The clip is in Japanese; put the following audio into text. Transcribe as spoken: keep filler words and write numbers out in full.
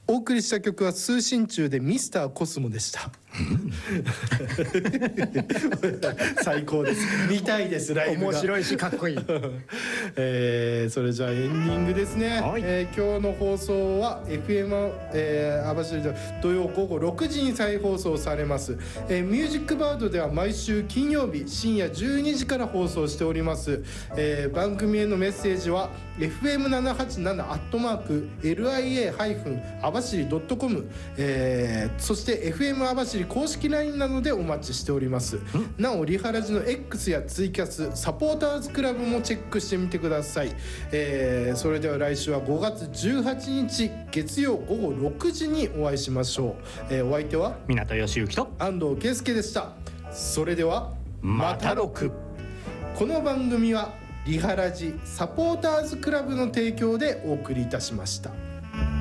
お送りした曲は通信中でミスターコスモでした最高です。見たいです。ライブが面白いしかっこいい、 えー、それじゃあエンディングですね、 はい。 えー、今日の放送は エフエム、えー、網走で土曜午後ろくじに再放送されます、えー、ミュージックバードでは毎週金曜日深夜じゅうにじから放送しております、えー、番組へのメッセージは エフエムななはちなな アットマーク エルアイエー ハイフン 網走 ドットコム、えー、そして エフエム 網走公式 ライン などでお待ちしております。なおリハラジの X やツイキャスサポーターズクラブもチェックしてみてください、えー、それでは来週はごがつじゅうはちにち月曜午後ろくじにお会いしましょう、えー、お相手は港義之と安藤圭介でした。それではまたろく。 この番組はリハラジサポーターズクラブの提供でお送りいたしました。